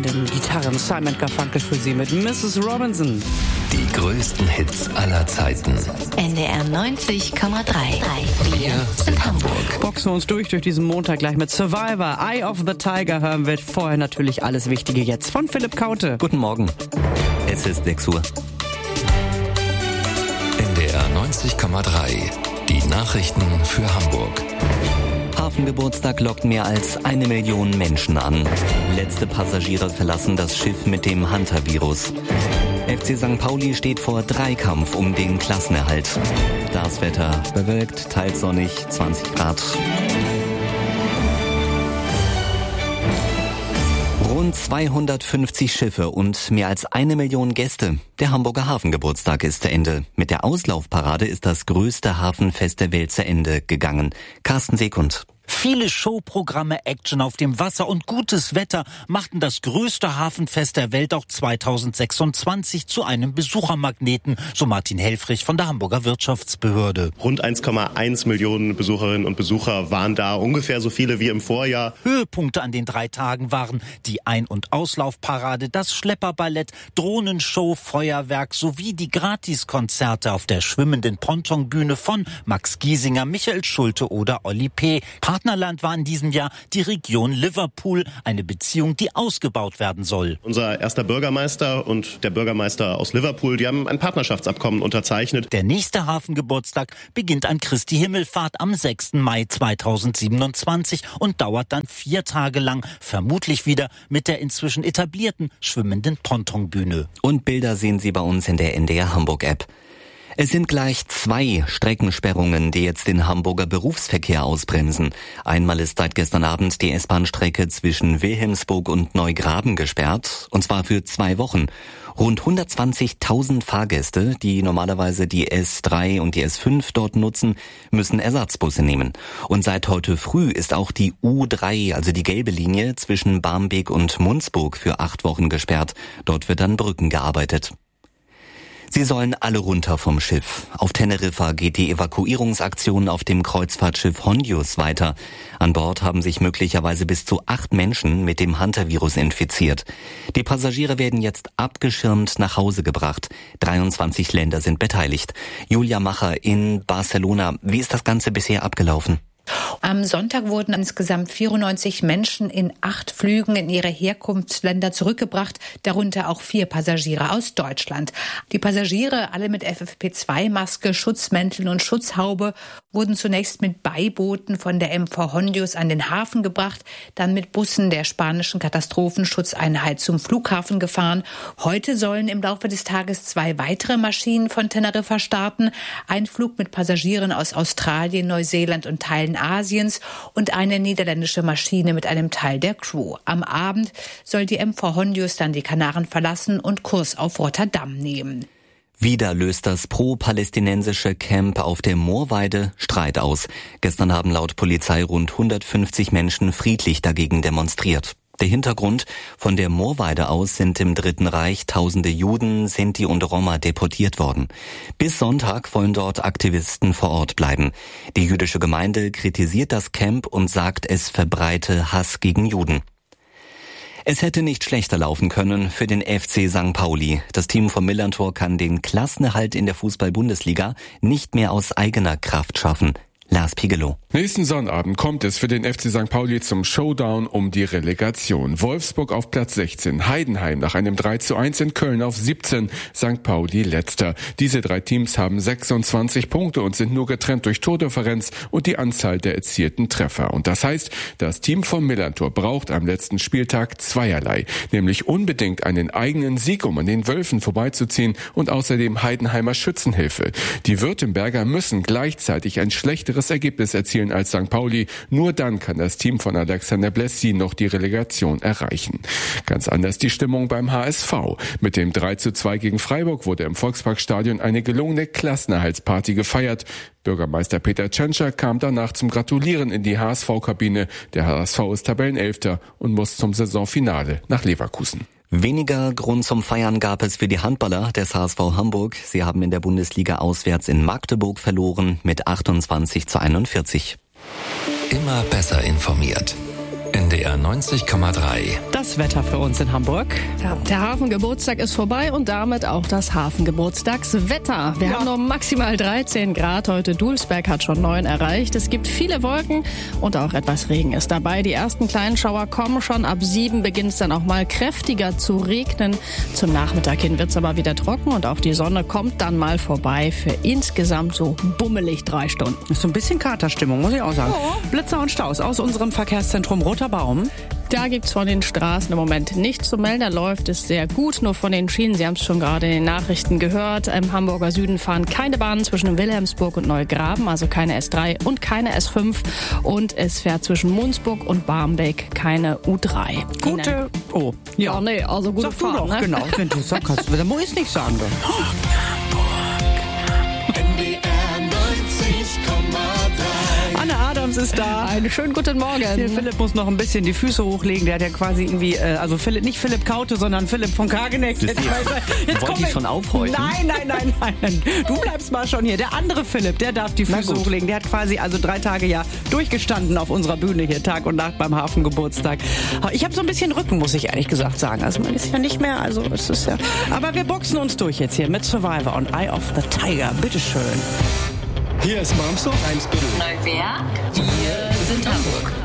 an den Gitarren Simon Garfunkel für Sie mit Mrs. Robinson. Die größten Hits aller Zeiten. NDR 90,3. Wir sind Hamburg. Boxen wir uns durch diesen Montag gleich mit Survivor. Eye of the Tiger hören wir. Vorher natürlich alles Wichtige jetzt von Philipp Kaute. Guten Morgen. Es ist 6 Uhr. NDR 90,3. Die Nachrichten für Hamburg. Hafengeburtstag lockt mehr als 1 Million Menschen an. Letzte Passagiere verlassen das Schiff mit dem Hunter-Virus. FC St. Pauli steht vor Dreikampf um den Klassenerhalt. Das Wetter bewölkt, teils sonnig, 20 Grad. Rund 250 Schiffe und mehr als 1 Million Gäste. Der Hamburger Hafengeburtstag ist zu Ende. Mit der Auslaufparade ist das größte Hafenfest der Welt zu Ende gegangen. Carsten Sekund. Viele Showprogramme, Action auf dem Wasser und gutes Wetter machten das größte Hafenfest der Welt auch 2026 zu einem Besuchermagneten, so Martin Helfrich von der Hamburger Wirtschaftsbehörde. Rund 1,1 Millionen Besucherinnen und Besucher waren da, ungefähr so viele wie im Vorjahr. Höhepunkte an den 3 Tagen waren die Ein- und Auslaufparade, das Schlepperballett, Drohnenshow, Feuerwerk sowie die Gratiskonzerte auf der schwimmenden Pontonbühne von Max Giesinger, Michael Schulte oder Olli P. Partnerland war in diesem Jahr die Region Liverpool, eine Beziehung, die ausgebaut werden soll. Unser erster Bürgermeister und der Bürgermeister aus Liverpool, die haben ein Partnerschaftsabkommen unterzeichnet. Der nächste Hafengeburtstag beginnt an Christi Himmelfahrt am 6. Mai 2027 und dauert dann 4 Tage lang, vermutlich wieder mit der inzwischen etablierten schwimmenden Pontonbühne. Und Bilder sehen Sie bei uns in der NDR Hamburg App. Es sind gleich 2 Streckensperrungen, die jetzt den Hamburger Berufsverkehr ausbremsen. Einmal ist seit gestern Abend die S-Bahn-Strecke zwischen Wilhelmsburg und Neugraben gesperrt, und zwar für 2 Wochen. Rund 120.000 Fahrgäste, die normalerweise die S3 und die S5 dort nutzen, müssen Ersatzbusse nehmen. Und seit heute früh ist auch die U3, also die gelbe Linie zwischen Barmbek und Munzburg, für 8 Wochen gesperrt. Dort wird an Brücken gearbeitet. Sie sollen alle runter vom Schiff. Auf Teneriffa geht die Evakuierungsaktion auf dem Kreuzfahrtschiff Hondius weiter. An Bord haben sich möglicherweise bis zu 8 Menschen mit dem Hunter-Virus infiziert. Die Passagiere werden jetzt abgeschirmt nach Hause gebracht. 23 Länder sind beteiligt. Julia Macher in Barcelona. Wie ist das Ganze bisher abgelaufen? Am Sonntag wurden insgesamt 94 Menschen in 8 Flügen in ihre Herkunftsländer zurückgebracht, darunter auch 4 Passagiere aus Deutschland. Die Passagiere, alle mit FFP2-Maske, Schutzmänteln und Schutzhaube, wurden zunächst mit Beibooten von der MV Hondius an den Hafen gebracht, dann mit Bussen der spanischen Katastrophenschutzeinheit zum Flughafen gefahren. Heute sollen im Laufe des Tages 2 weitere Maschinen von Teneriffa starten. Ein Flug mit Passagieren aus Australien, Neuseeland und Teilen Asiens und eine niederländische Maschine mit einem Teil der Crew. Am Abend soll die MV Hondius dann die Kanaren verlassen und Kurs auf Rotterdam nehmen. Wieder löst das pro-palästinensische Camp auf der Moorweide Streit aus. Gestern haben laut Polizei rund 150 Menschen friedlich dagegen demonstriert. Der Hintergrund: von der Moorweide aus sind im Dritten Reich tausende Juden, Sinti und Roma deportiert worden. Bis Sonntag wollen dort Aktivisten vor Ort bleiben. Die jüdische Gemeinde kritisiert das Camp und sagt, es verbreite Hass gegen Juden. Es hätte nicht schlechter laufen können für den FC St. Pauli. Das Team von Millantor kann den Klassenerhalt in der Fußball-Bundesliga nicht mehr aus eigener Kraft schaffen. Lars Pigelow. Nächsten Sonnabend kommt es für den FC St. Pauli zum Showdown um die Relegation. Wolfsburg auf Platz 16, Heidenheim nach einem 3:1 in Köln auf 17, St. Pauli letzter. Diese 3 Teams haben 26 Punkte und sind nur getrennt durch Tordifferenz und die Anzahl der erzielten Treffer. Und das heißt, das Team von Millantor braucht am letzten Spieltag zweierlei, nämlich unbedingt einen eigenen Sieg, um an den Wölfen vorbeizuziehen, und außerdem Heidenheimer Schützenhilfe. Die Württemberger müssen gleichzeitig ein schlechteres Ergebnis erzielen als St. Pauli. Nur dann kann das Team von Alexander Blessy noch die Relegation erreichen. Ganz anders die Stimmung beim HSV. Mit dem 3:2 gegen Freiburg wurde im Volksparkstadion eine gelungene Klassenerhaltsparty gefeiert. Bürgermeister Peter Tschentscher kam danach zum Gratulieren in die HSV-Kabine. Der HSV ist Tabellenelfter und muss zum Saisonfinale nach Leverkusen. Weniger Grund zum Feiern gab es für die Handballer des HSV Hamburg. Sie haben in der Bundesliga auswärts in Magdeburg verloren mit 28:41. Immer besser informiert. NDR 90,3. Das Wetter für uns in Hamburg. Ja, der Hafengeburtstag ist vorbei und damit auch das Hafengeburtstagswetter. Wir haben nur maximal 13 Grad heute. Dulsberg hat schon 9 erreicht. Es gibt viele Wolken und auch etwas Regen ist dabei. Die ersten kleinen Schauer kommen schon. Ab 7 beginnt es dann auch mal kräftiger zu regnen. Zum Nachmittag hin wird es aber wieder trocken und auch die Sonne kommt dann mal vorbei für insgesamt so bummelig 3 Stunden. Ist so ein bisschen Katerstimmung, muss ich auch sagen. Oh. Blitzer und Staus aus unserem Verkehrszentrum Roter Baum. Da gibt's von den Straßen im Moment nichts zu melden. Da läuft es sehr gut. Nur von den Schienen, Sie haben es schon gerade in den Nachrichten gehört, im Hamburger Süden fahren keine Bahnen zwischen Wilhelmsburg und Neugraben, also keine S3 und keine S5. Und es fährt zwischen Munzburg und Barmbek keine U3. Gute... Oh, ja. Nee, also gute Sag du Fahrt, doch, ne? genau. Wenn du sagst, dann muss ich nicht sagen. Anne Adams ist da. Einen schönen guten Morgen. Hier, Philipp muss noch ein bisschen die Füße hochlegen. Der hat ja quasi irgendwie, also Philipp, nicht Philipp Kaute, sondern Philipp von Kageneck. Wollt ihr schon aufhorchen? Nein. Du bleibst mal schon hier. Der andere Philipp, der darf die Füße hochlegen. Der hat quasi also 3 Tage ja durchgestanden auf unserer Bühne hier, Tag und Nacht beim Hafengeburtstag. Ich habe so ein bisschen Rücken, muss ich ehrlich gesagt sagen. Also man ist ja nicht mehr, also es ist ja... Aber wir boxen uns durch jetzt hier mit Survivor und Eye of the Tiger. Bitteschön. Hier ist Marmsdorf, Eimsbüttel. Neuwerk, wir sind Hamburg.